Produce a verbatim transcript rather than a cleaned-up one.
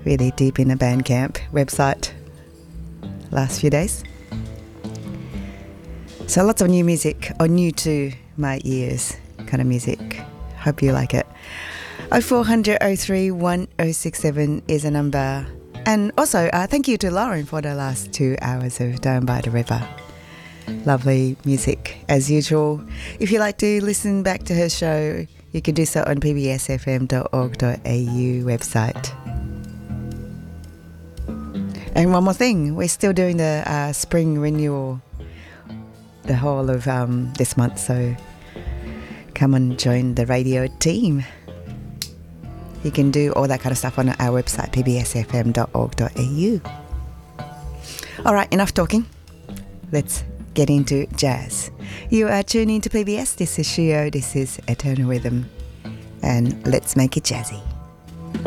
really deep in the Bandcamp website last few days. So lots of new music, or new to my ears kind of music. Hope you like it. oh four hundred oh three one oh six seven is a number. And also, uh, thank you to Lauren for the last two hours of Down by the River. Lovely music, as usual. If you like to listen back to her show, you can do so on p b s f m dot org dot a u website. And one more thing, we're still doing the uh, spring renewal the whole of um, this month, so come and join the radio team. You can do all that kind of stuff on our website, p b s f m dot org dot a u. All right, enough talking. Let's get into jazz. You are tuning to P B S. This is Shio. This is Eternal Rhythm. And let's make it jazzy.